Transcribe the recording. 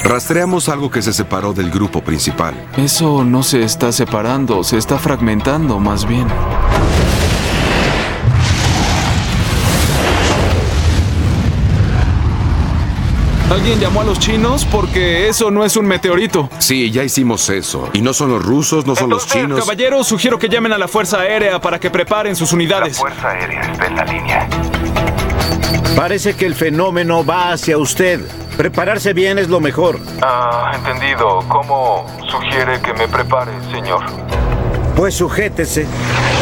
Rastreamos algo que se separó del grupo principal. Eso no se está separando, se está fragmentando más bien. ¿Alguien llamó a los chinos? Porque eso no es un meteorito. Sí, ya hicimos eso. Y no son los rusos, no son los chinos. Caballeros, sugiero que llamen a la Fuerza Aérea para que preparen sus unidades. La Fuerza Aérea está en la línea. Parece que el fenómeno va hacia usted. Prepararse bien es lo mejor. Entendido. ¿Cómo sugiere que me prepare, señor? Pues sujétese.